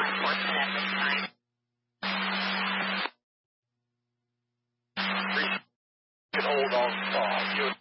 law enforcement at this time. You can hold on.